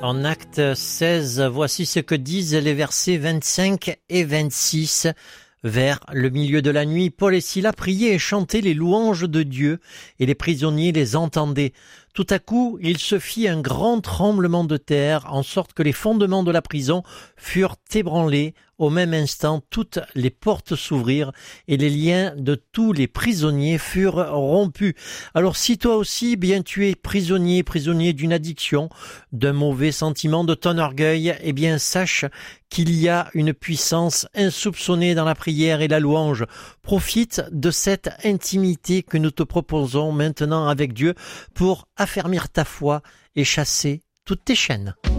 En Acte 16, voici ce que disent les versets 25 et 26. Vers le milieu de la nuit, Paul et Silas priaient et chantaient les louanges de Dieu, et les prisonniers les entendaient. Tout à coup, il se fit un grand tremblement de terre, en sorte que les fondements de la prison furent ébranlés. Au même instant, toutes les portes s'ouvrirent et les liens de tous les prisonniers furent rompus. Alors si toi aussi, bien tu es prisonnier d'une addiction, d'un mauvais sentiment, de ton orgueil, eh bien sache qu'il y a une puissance insoupçonnée dans la prière et la louange. Profite de cette intimité que nous te proposons maintenant avec Dieu pour affermir ta foi et chasser toutes tes chaînes.